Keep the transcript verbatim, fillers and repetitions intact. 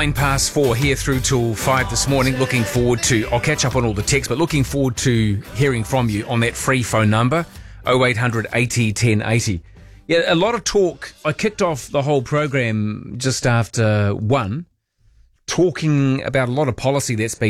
Nine past four here through till five this morning. Looking forward to, I'll catch up on all the texts, but looking forward to hearing from you on that free phone number, oh eight hundred eighty ten eighty. Yeah, a lot of talk. I kicked off the whole program just after one, talking about a lot of policy that's been